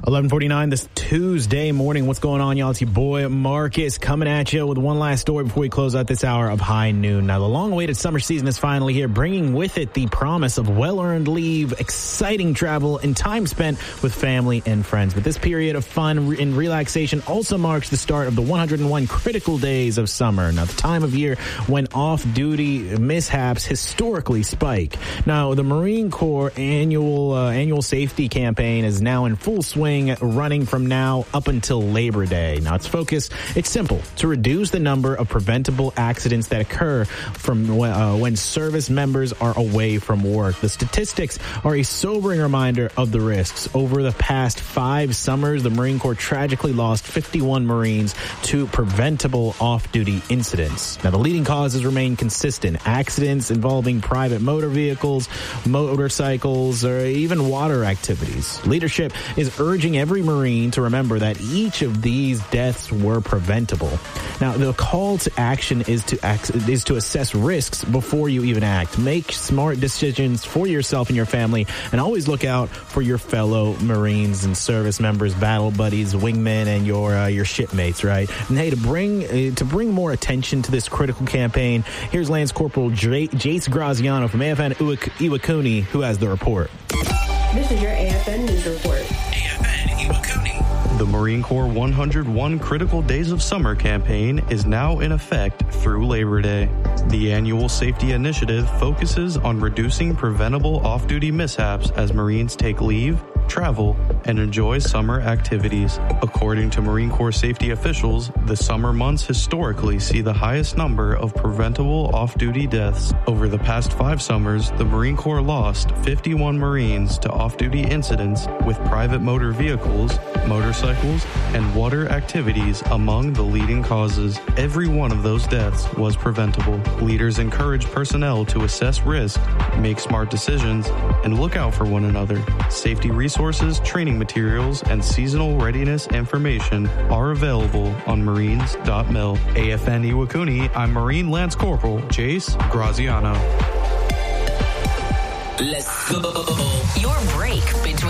11:49 this Tuesday morning. What's going on, y'all? It's your boy Marcus coming at you with one last story before we close out this hour of High Noon. Now, the long-awaited summer season is finally here, bringing with it the promise of well-earned leave, exciting travel, and time spent with family and friends. But this period of fun and relaxation also marks the start of the 101 critical days of summer. Now, the time of year when off-duty mishaps historically spike. Now, the Marine Corps annual safety campaign is now in full swing, running from now up until Labor Day. Now, it's simple: to reduce the number of preventable accidents that occur from when service members are away from work. The statistics are a sobering reminder of the risks. Over the past 5 summers, the Marine Corps tragically lost 51 Marines to preventable off-duty incidents. Now, the leading causes remain consistent: accidents involving private motor vehicles, motorcycles, or even water activities. Leadership is urging every Marine to remember that each of these deaths were preventable. Now, the call to action is to assess risks before you even act. Make smart decisions for yourself and your family, and always look out for your fellow Marines and service members, battle buddies, wingmen, and your shipmates, right? And hey, to bring more attention to this critical campaign, here's Lance Corporal Jace Graziano from AFN Iwakuni, who has the report. This is your AFN News Report. The Marine Corps 101 Critical Days of Summer campaign is now in effect through Labor Day. The annual safety initiative focuses on reducing preventable off-duty mishaps as Marines take leave, travel, and enjoy summer activities. According to Marine Corps safety officials, the summer months historically see the highest number of preventable off-duty deaths. Over the past 5 summers, the Marine Corps lost 51 Marines to off-duty incidents with private motor vehicles, motorcycles, and water activities among the leading causes. Every one of those deaths was preventable. Leaders encourage personnel to assess risk, make smart decisions, and look out for one another. Safety resources, training materials, and seasonal readiness information are available on marines.mil. AFN Iwakuni, I'm Marine Lance Corporal Jace Graziano. Let's go. Your break between